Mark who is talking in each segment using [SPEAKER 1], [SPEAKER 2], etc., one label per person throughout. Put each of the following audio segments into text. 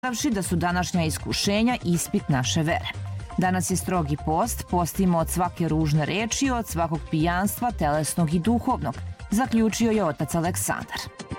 [SPEAKER 1] da su današnja iskušenja ispit naše vere. Danas je strogi post, postimo od svake ružne reči, od svakog pijanstva, telesnog i duhovnog, zaključio je otac Aleksandar.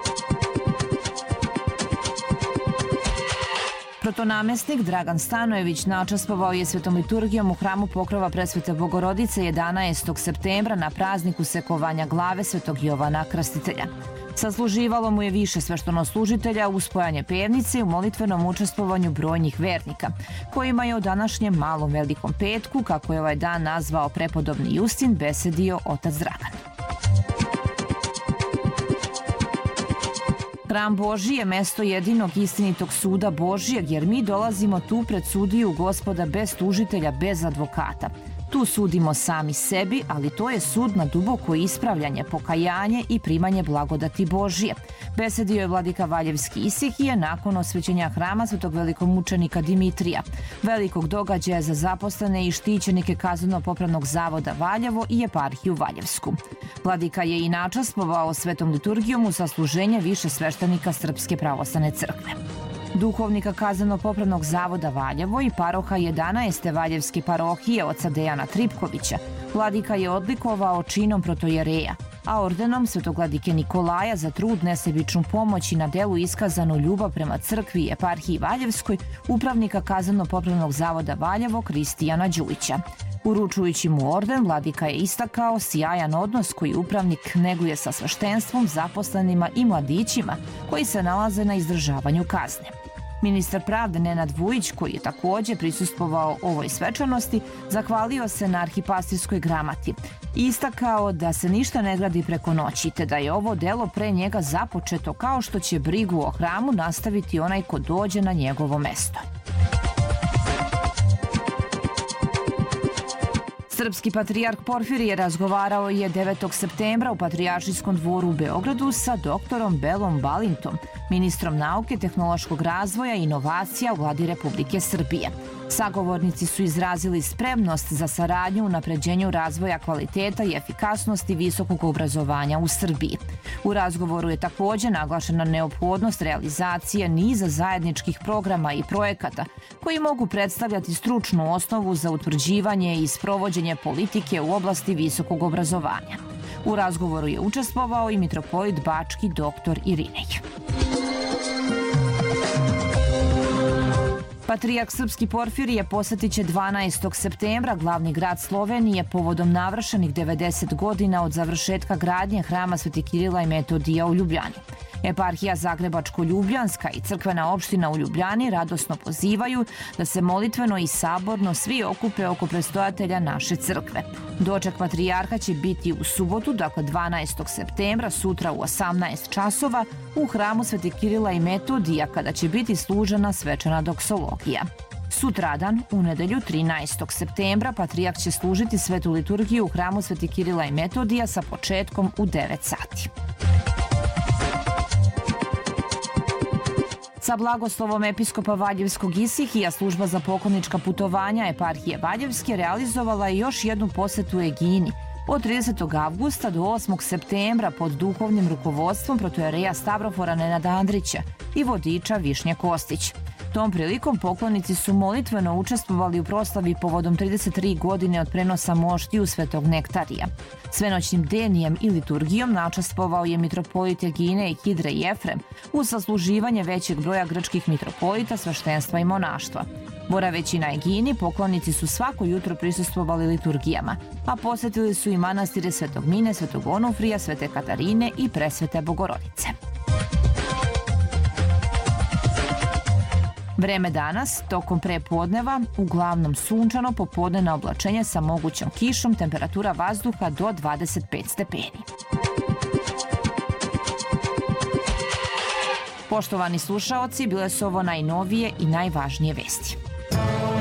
[SPEAKER 1] Protonamestnik Dragan Stanojević načastvovao je svetom liturgijom u hramu Pokrova Presvete Bogorodice 11. septembra na prazniku sekovanja glave svetog Jovana Krstitelja. Sasluživalo mu je više sveštenoslužitelja uz spojanje pevnice u molitvenom učestvovanju brojnih vernika, kojima je o današnjem malom velikom petku, kako je ovaj dan nazvao prepodobni Justin, besedio otac Dragan. Hram Božji je mesto jedinog istinitog suda Božijeg, jer mi dolazimo tu pred sudiju Gospoda bez tužitelja, bez advokata. Tu sudimo sami sebi, ali to je sud na duboko ispravljanje, pokajanje i primanje blagodati Božije. Besedio je vladika Valjevski Isihije nakon osvećenja hrama svetog velikomučenika Dimitrija, velikog događaja za zaposlene i štićenike Kazneno-popravnog zavoda Valjevo i eparhiju Valjevsku. Vladika je i načastvovao svetom liturgijom u sasluženje više sveštenika Srpske pravoslavne crkve. Duhovnika Kazneno-popravnog zavoda Valjevo i paroha 11. Valjevske parohije oca Dejana Tripkovića vladika je odlikovao činom protojereja, a ordenom svetogladike Nikolaja za trud, nesebičnu pomoć i na delu iskazanu ljubav prema crkvi i eparhiji Valjevskoj upravnika Kazneno-popravnog zavoda Valjevo Kristijana Đujića. Uručujući mu orden, vladika je istakao sjajan odnos koji upravnik neguje sa sveštenstvom, zaposlenima i mladićima koji se nalaze na izdržavanju kazne. Ministar pravde Nenad Vujić, koji je takođe prisustvovao ovoj svečanosti, zahvalio se na arhipastirskoj gramati i istakao da se ništa ne gradi preko noći, te da je ovo delo pre njega započeto, kao što će brigu o hramu nastaviti onaj ko dođe na njegovo mesto. Srpski patrijarh Porfirije razgovarao je 9. septembra u Patrijaršijskom dvoru u Beogradu sa doktorom Belom Balintom, ministrom nauke, tehnološkog razvoja i inovacija u vladi Republike Srbije. Sagovornici su izrazili spremnost za saradnju u unapređenju razvoja kvaliteta i efikasnosti visokog obrazovanja u Srbiji. U razgovoru je takođe naglašena neophodnost realizacije niza zajedničkih programa i projekata koji mogu predstavljati stručnu osnovu za utvrđivanje i sprovođenje politike u oblasti visokog obrazovanja. U razgovoru je učestvovao i mitropolit Bački dr. Irinej. Patrijarh Srpski Porfirije posetit će 12. septembra glavni grad Slovenije povodom navršenih 90 godina od završetka gradnje hrama Sveti Kirila i Metodija u Ljubljani. Eparhija Zagrebačko-Ljubljanska i crkvena opština u Ljubljani radosno pozivaju da se molitveno i saborno svi okupe oko predstojatelja naše crkve. Doček patrijarha će biti u subotu, dakle 12. septembra, sutra u 18 časova, u hramu Sveti Kirila i Metodija, kada će biti služena svečana doksologija. Sutradan, u nedelju 13. septembra, patrijarh će služiti svetu liturgiju u hramu Sveti Kirila i Metodija sa početkom u 9 sati. Sa blagoslovom episkopa Valjevskog Isihija, služba za poklonička putovanja eparhije Valjevske realizovala je još jednu posetu Egini od 30. avgusta do 8. septembra pod duhovnim rukovodstvom protojereja Stavrofora Nenada Andrića i vodiča Višnje Kostić. Tom prilikom poklonici su molitveno učestvovali u proslavi povodom 33 godine od prenosa moštiju Svetog Nektarija. Svenoćnim denijem i liturgijom načastvovao je mitropolit Egine i Hidre Jefrem uz sasluživanje većeg broja grčkih mitropolita, sveštenstva i monaštva. Boraveći na Egini, poklonici su svako jutro prisustvovali liturgijama, a posetili su i manastire Svetog Mine, Svetog Onufrija, Svete Katarine i Presvete Bogorodice. Vreme danas, tokom prepodneva, uglavnom sunčano, popodne na oblačenje sa mogućom kišom, temperatura vazduha do 25 stepeni. Poštovani slušaoci, bile su ovo najnovije i najvažnije vesti.